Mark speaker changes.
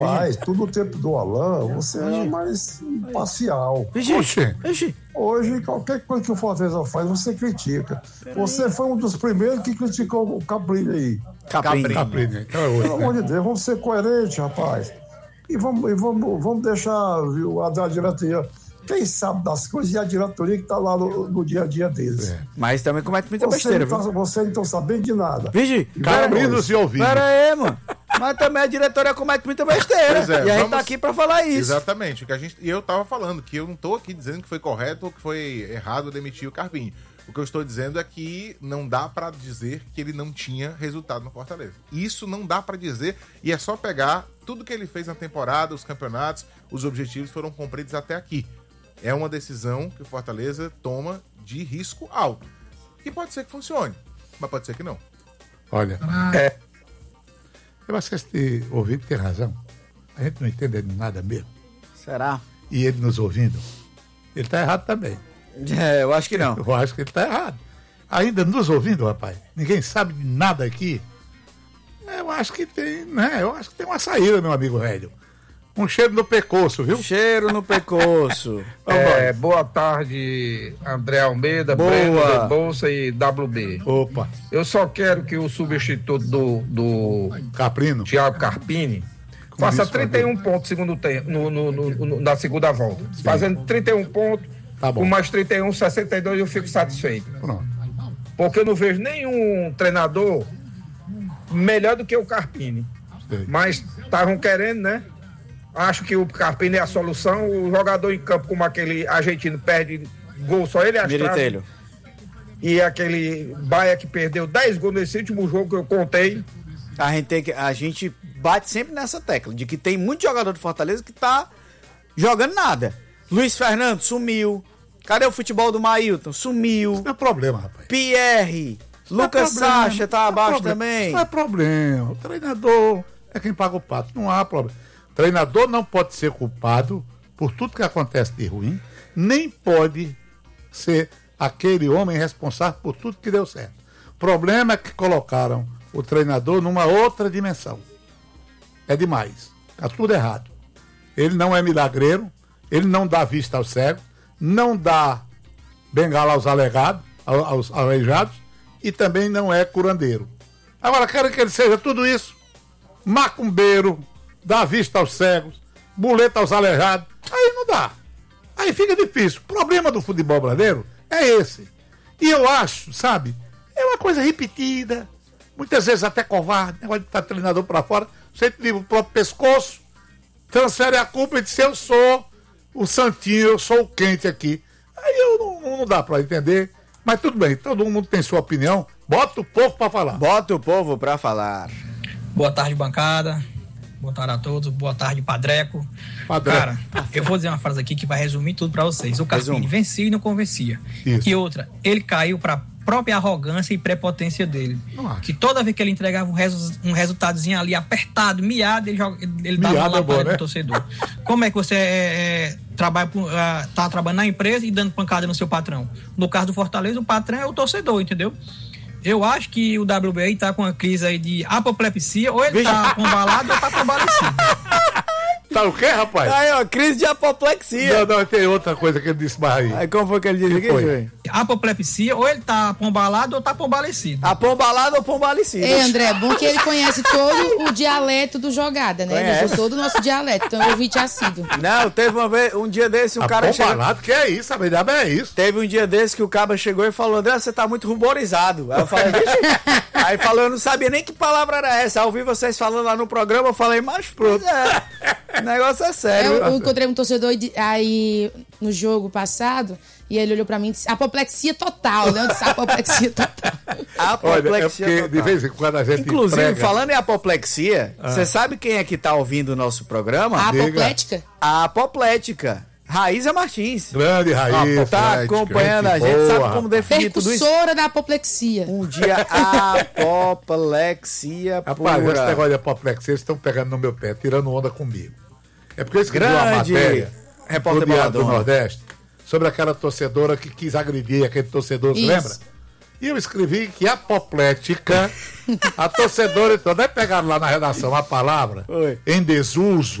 Speaker 1: Rapaz, tudo o tempo do Alain, você é mais imparcial. Hoje, qualquer coisa que o Fortaleza faz, você critica. Você foi um dos primeiros que criticou o Cabrini aí.
Speaker 2: Cabrini. Então é hoje,
Speaker 1: pelo amor de Deus, vamos ser coerentes, rapaz. E vamos deixar, viu, a diretoria. Quem sabe das coisas e a diretoria que está lá no dia a dia deles.
Speaker 3: Mas também comete muita besteira.
Speaker 1: Você não está sabendo de nada.
Speaker 3: Vigi,
Speaker 2: Cabrinos e ouvindo.
Speaker 3: Pera aí, mano. Mas também a diretoria comete muita besteira.
Speaker 4: Pois é,
Speaker 3: e a gente tá aqui pra falar isso.
Speaker 4: Exatamente. E eu tava falando que eu não tô aqui dizendo que foi correto ou que foi errado demitir o Carpini. O que eu estou dizendo é que não dá pra dizer que ele não tinha resultado no Fortaleza. Isso não dá pra dizer, e é só pegar tudo que ele fez na temporada, os campeonatos, os objetivos foram cumpridos até aqui. É uma decisão que o Fortaleza toma de risco alto. E pode ser que funcione, mas pode ser que não.
Speaker 2: Olha, eu acho que esse ouvinte tem razão. A gente não entende nada mesmo.
Speaker 3: Será?
Speaker 2: E ele nos ouvindo, ele tá errado também.
Speaker 3: Eu acho que não.
Speaker 2: Eu acho que ele tá errado. Ainda nos ouvindo, rapaz, ninguém sabe de nada aqui. Eu acho que tem, né? Eu acho que tem uma saída, meu amigo velho. Um cheiro no pescoço, viu?
Speaker 3: Cheiro no pescoço.
Speaker 5: Boa tarde, André Almeida,
Speaker 3: Boa.
Speaker 5: Breno Rebouça e WB.
Speaker 2: Opa.
Speaker 5: Eu só quero que o substituto do
Speaker 2: Caprino,
Speaker 5: Thiago Carpini, faça 31 pontos segundo tempo, na segunda volta. Sim. Fazendo 31 pontos,
Speaker 2: tá bom.
Speaker 5: Com mais 31, 62, eu fico satisfeito.
Speaker 2: Pronto.
Speaker 5: Porque eu não vejo nenhum treinador melhor do que o Carpini.
Speaker 2: Sei.
Speaker 5: Mas estavam querendo, né? Acho que o Carpini é a solução. O jogador em campo, como aquele argentino, perde gol, só ele
Speaker 3: Militelho.
Speaker 5: E aquele Baia que perdeu 10 gols nesse último jogo que eu contei.
Speaker 3: A gente bate sempre nessa tecla de que tem muito jogador do Fortaleza que tá jogando nada. Luiz Fernando sumiu. Cadê o futebol do Mailton? Sumiu.
Speaker 2: Isso não é problema, rapaz.
Speaker 3: Pierre. Lucas Sacha tá abaixo também.
Speaker 2: Isso não é problema. O treinador é quem paga o pato. Não há problema. O treinador não pode ser culpado por tudo que acontece de ruim, nem pode ser aquele homem responsável por tudo que deu certo. O problema é que colocaram o treinador numa outra dimensão. É demais. Está tudo errado. Ele não é milagreiro, ele não dá vista aos cegos, não dá bengala aos aleijados e também não é curandeiro. Agora, quero que ele seja tudo isso. Macumbeiro, dá vista aos cegos, muleta aos aleijados. Aí não dá. Aí fica difícil. O problema do futebol brasileiro é esse. E eu acho, sabe, é uma coisa repetida, muitas vezes até covarde, negócio de estar treinador para fora, você livra o próprio pescoço, transfere a culpa e diz: eu sou o santinho, eu sou o quente aqui. Aí não dá para entender, mas tudo bem, todo mundo tem sua opinião, bota o povo para falar.
Speaker 3: Bota o povo para falar.
Speaker 6: Boa tarde, bancada. Boa tarde a todos. Boa tarde, Padreco. Cara, eu vou dizer uma frase aqui que vai resumir tudo pra vocês. O Carpini vencia e não convencia. Isso. E outra, ele caiu pra própria arrogância e prepotência dele. Que toda vez que ele entregava um resultadozinho ali apertado, miado, ele dava uma lapada pro torcedor. Como é que você tá trabalhando na empresa e dando pancada no seu patrão? No caso do Fortaleza, o patrão é o torcedor, entendeu? Eu acho que o WBI tá com uma crise aí de apoplepsia, ou ele tá combalado ou tá combalecido.
Speaker 2: Tá o quê, rapaz?
Speaker 3: Aí, ó, crise de apoplexia.
Speaker 2: Não, tem outra coisa que ele disse mais aí.
Speaker 3: Aí como foi que ele disse aqui, Júlio?
Speaker 6: Apoplepsia, ou ele tá pombalado ou tá pombalecido.
Speaker 3: Apombalado ou pombalecido.
Speaker 7: Ei, André, é bom que ele conhece todo o dialeto do jogada, né? Ele usou todo o nosso dialeto, então eu ouvi assíduo.
Speaker 3: Não, teve uma vez, um dia desse, um cara chegou...
Speaker 2: Apombalado, que é isso, a verdade é isso.
Speaker 3: Teve um dia desse que o cara chegou e falou: André, você tá muito ruborizado. Aí eu falei: aí falou, eu não sabia nem que palavra era essa. Aí eu ouvi vocês falando lá no programa, eu falei: mas pronto, o negócio é sério.
Speaker 7: Eu encontrei um torcedor aí no jogo passado e ele olhou pra mim e disse: apoplexia total, né? Eu disse: apoplexia total.
Speaker 3: Apoplexia
Speaker 2: total.
Speaker 3: De vez
Speaker 2: em quando a gente
Speaker 3: inclusive, falando em apoplexia, você sabe quem é que tá ouvindo o nosso programa?
Speaker 7: A apoplética?
Speaker 3: A apoplética. Raíza Martins.
Speaker 2: Grande Raíza.
Speaker 3: Tá acompanhando a gente, sabe como definir tudo isso?
Speaker 7: Percussora da apoplexia.
Speaker 3: Um dia apoplexia pura.
Speaker 2: Rapaz, esse negócio de apoplexia, eles estão pegando no meu pé, tirando onda comigo. É porque eu escrevi uma matéria no Diário do Nordeste sobre aquela torcedora que quis agredir aquele torcedor, você lembra? E eu escrevi que apoplética, a torcedora, então, daí pegaram lá na redação a palavra em desuso.